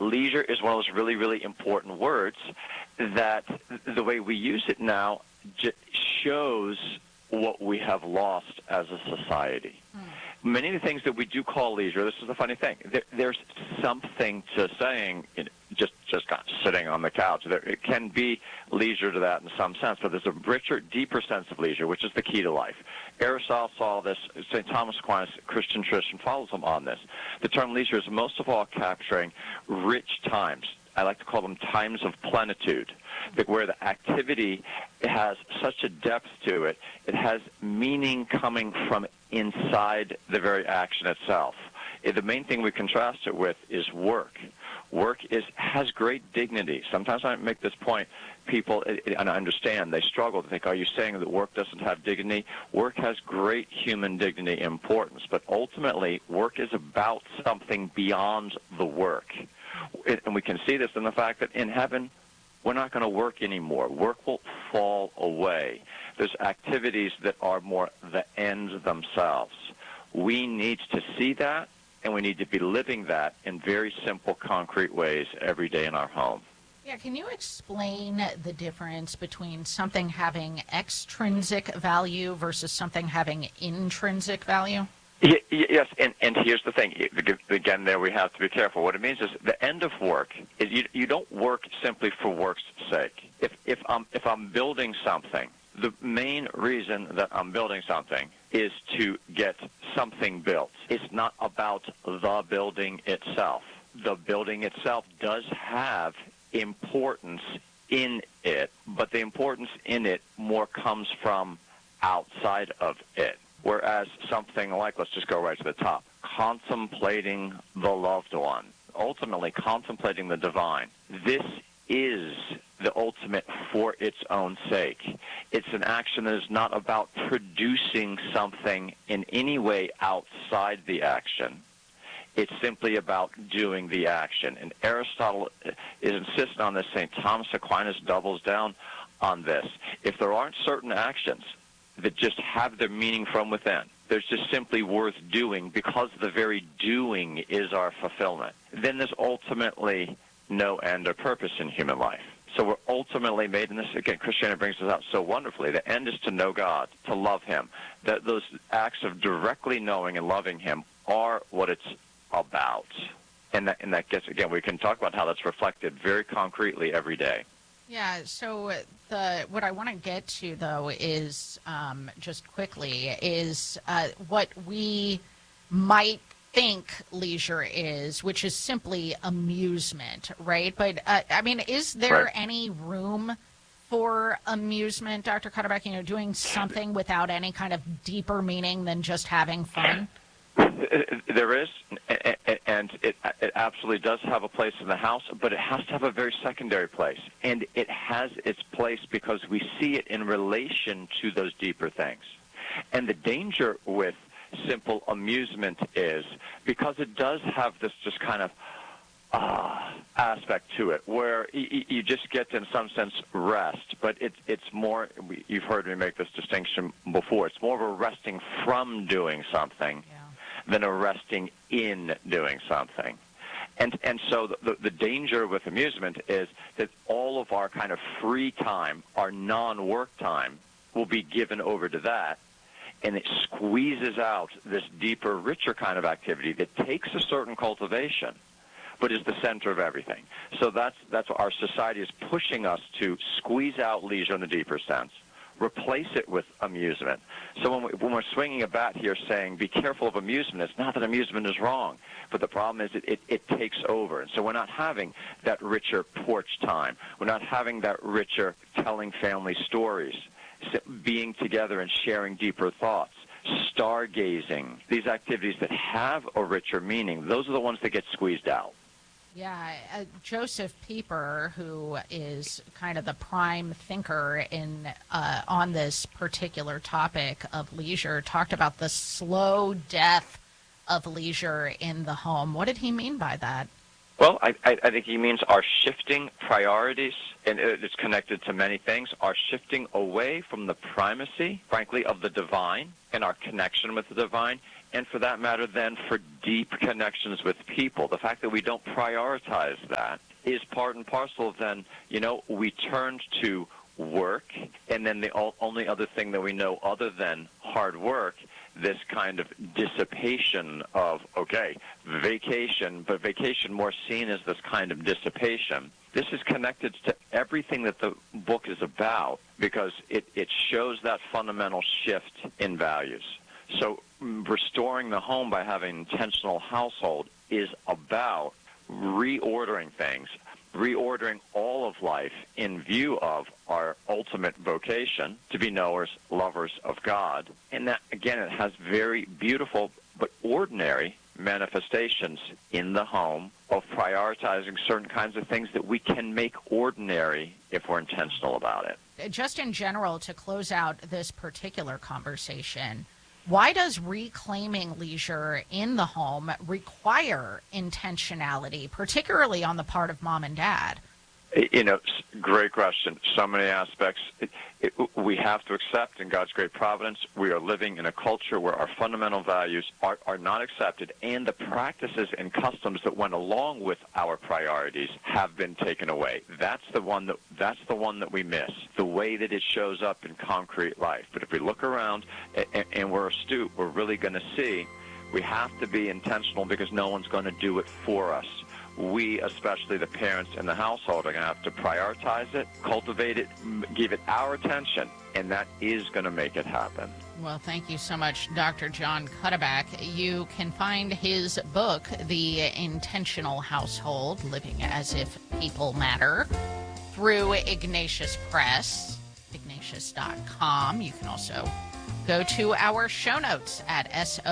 leisure is one of those really, really important words that the way we use it now shows what we have lost as a society. Many of the things that we do call leisure, this is the funny thing, there's something to saying, just kind of sitting on the couch. It can be leisure to that in some sense, but there's a richer, deeper sense of leisure, which is the key to life. Aristotle saw this. St. Thomas Aquinas, Christian tradition, follows him on this. The term leisure is most of all capturing rich times. I like to call them times of plenitude, where the activity has such a depth to it, it has meaning coming from inside the very action itself. The main thing we contrast it with is work. Work has great dignity. Sometimes I make this point, people, and I understand, they struggle to think, are you saying that work doesn't have dignity? Work has great human dignity and importance, but ultimately work is about something beyond the work. And we can see this in the fact that in heaven, we're not going to work anymore. Work will fall away. There's activities that are more the ends themselves. We need to see that, and we need to be living that in very simple, concrete ways every day in our home. Yeah, can you explain the difference between something having extrinsic value versus something having intrinsic value? Yes, and here's the thing. Again, there we have to be careful. What it means is the end of work is you don't work simply for work's sake. If I'm building something, the main reason that I'm building something is to get something built. It's not about the building itself. The building itself does have importance in it, but the importance in it more comes from outside of it. Whereas something like, let's just go right to the top, contemplating the loved one, ultimately contemplating the divine. This is the ultimate for its own sake. It's an action that is not about producing something in any way outside the action. It's simply about doing the action. And Aristotle is insistent on this. St. Thomas Aquinas doubles down on this. If there aren't certain actions that just have their meaning from within, there's just simply worth doing because the very doing is our fulfillment, then there's ultimately no end or purpose in human life. So we're ultimately made, and this, again, Christianity brings this out so wonderfully, the end is to know God, to love Him. That those acts of directly knowing and loving Him are what it's about. And that gets, again, we can talk about how that's reflected very concretely every day. Yeah, so what I want to get to, though, is just quickly, is what we might think leisure is, which is simply amusement, right? But, I mean, is there any room for amusement, Dr. Cuddeback, doing something without any kind of deeper meaning than just having fun? There is, and it absolutely does have a place in the house, but it has to have a very secondary place. And it has its place because we see it in relation to those deeper things. And the danger with simple amusement is because it does have this just kind of aspect to it where you just get, in some sense, rest. But it's more, you've heard me make this distinction before, it's more of a resting from doing something than a resting in doing something. And so the danger with amusement is that all of our kind of free time, our non-work time, will be given over to that, and it squeezes out this deeper, richer kind of activity that takes a certain cultivation, but is the center of everything. So that's what our society is pushing us to squeeze out leisure in the deeper sense, replace it with amusement. So when we're swinging a bat here saying, be careful of amusement, it's not that amusement is wrong, but the problem is it takes over. And so we're not having that richer porch time. We're not having that richer telling family stories, being together and sharing deeper thoughts, stargazing. These activities that have a richer meaning, those are the ones that get squeezed out. Yeah, Joseph Pieper, who is kind of the prime thinker on this particular topic of leisure, talked about the slow death of leisure in the home. What did he mean by that? Well, I think he means our shifting priorities, and it's connected to many things, our shifting away from the primacy, frankly, of the divine and our connection with the divine, and for that matter, then for deep connections with people. The fact that we don't prioritize that is part and parcel of then, we turned to work, and then the only other thing that we know other than hard work, this kind of dissipation of, vacation, but vacation more seen as this kind of dissipation. This is connected to everything that the book is about because it shows that fundamental shift in values. So restoring the home by having an intentional household is about reordering things, reordering all of life in view of our ultimate vocation to be knowers, lovers of God. And that, again, it has very beautiful but ordinary manifestations in the home of prioritizing certain kinds of things that we can make ordinary if we're intentional about it. Just in general, to close out this particular conversation, why does reclaiming leisure in the home require intentionality, particularly on the part of mom and dad? Great question. So many aspects. We have to accept in God's great providence, we are living in a culture where our fundamental values are not accepted, and the practices and customs that went along with our priorities have been taken away. That's the one that we miss, the way that it shows up in concrete life. But if we look around and we're astute, we're really going to see we have to be intentional because no one's going to do it for us. We, especially the parents in the household, are going to have to prioritize it, cultivate it, give it our attention, and that is going to make it happen. Well, thank you so much, Dr. John Cuddeback. You can find his book, The Intentional Household, Living as If People Matter, through Ignatius Press, ignatius.com. You can also go to our show notes at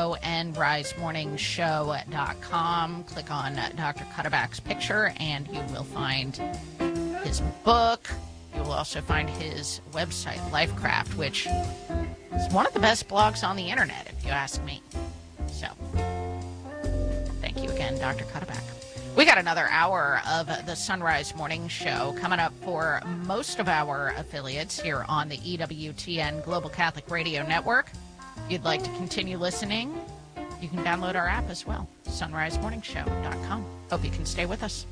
sonrisemorningshow.com. Click on Dr. Cuddeback's picture, and you will find his book. You will also find his website, Lifecraft, which is one of the best blogs on the internet, if you ask me. So, thank you again, Dr. Cuddeback. We got another hour of the Sunrise Morning Show coming up for most of our affiliates here on the EWTN Global Catholic Radio Network. If you'd like to continue listening, you can download our app as well, sonrisemorningshow.com. Hope you can stay with us.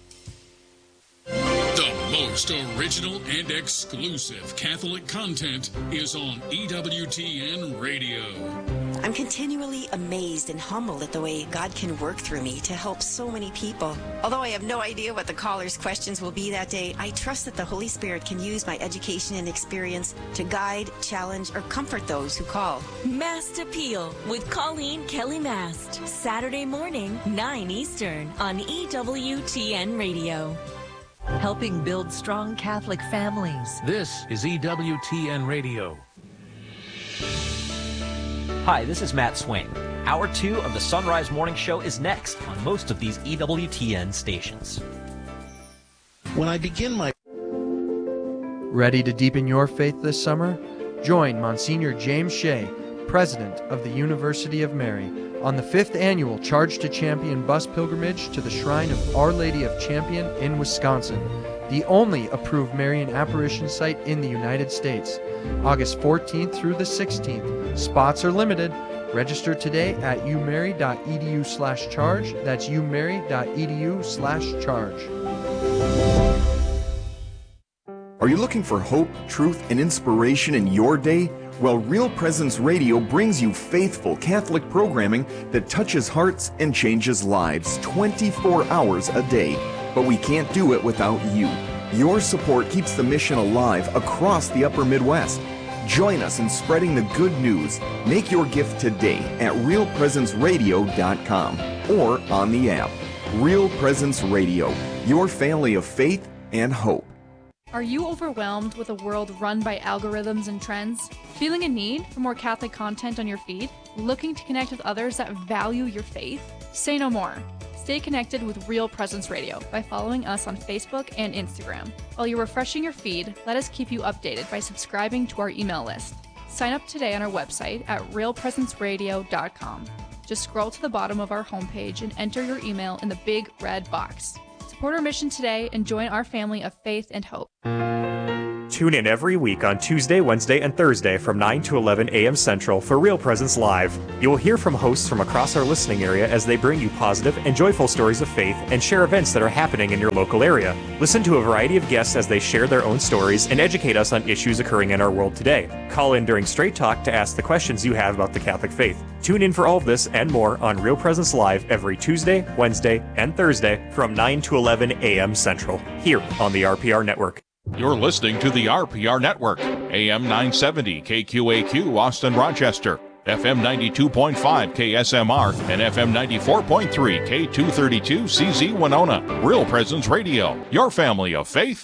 The most original and exclusive Catholic content is on EWTN Radio. I'm continually amazed and humbled at the way God can work through me to help so many people. Although I have no idea what the callers' questions will be that day, I trust that the Holy Spirit can use my education and experience to guide, challenge, or comfort those who call. Mast Appeal with Colleen Kelly Mast. Saturday morning, 9 Eastern on EWTN Radio. Helping build strong Catholic families. This is EWTN Radio. Hi, this is Matt Swain. Hour 2 of the Sunrise Morning Show is next on most of these EWTN stations. When I begin my... Ready to deepen your faith this summer? Join Monsignor James Shea, President of the University of Mary, on the 5th annual Charge to Champion bus pilgrimage to the Shrine of Our Lady of Champion in Wisconsin, the only approved Marian apparition site in the United States. August 14th through the 16th. Spots are limited. Register today at umary.edu/charge. That's umary.edu/charge. Are you looking for hope, truth, and inspiration in your day? Well, Real Presence Radio brings you faithful Catholic programming that touches hearts and changes lives 24 hours a day. But we can't do it without you. Your support keeps the mission alive across the Upper Midwest. Join us in spreading the good news. Make your gift today at realpresenceradio.com or on the app. Real Presence Radio, your family of faith and hope. Are you overwhelmed with a world run by algorithms and trends? Feeling a need for more Catholic content on your feed? Looking to connect with others that value your faith? Say no more. Stay connected with Real Presence Radio by following us on Facebook and Instagram. While you're refreshing your feed, let us keep you updated by subscribing to our email list. Sign up today on our website at realpresenceradio.com. Just scroll to the bottom of our homepage and enter your email in the big red box. Support our mission today and join our family of faith and hope. Tune in every week on Tuesday, Wednesday, and Thursday from 9 to 11 a.m. Central for Real Presence Live. You will hear from hosts from across our listening area as they bring you positive and joyful stories of faith and share events that are happening in your local area. Listen to a variety of guests as they share their own stories and educate us on issues occurring in our world today. Call in during Straight Talk to ask the questions you have about the Catholic faith. Tune in for all of this and more on Real Presence Live every Tuesday, Wednesday, and Thursday from 9 to 11 a.m. Central, here on the RPR Network. You're listening to the RPR Network, AM 970 KQAQ Austin Rochester, FM 92.5 KSMR, and FM 94.3 K232 CZ Winona. Real Presence Radio, your family of faith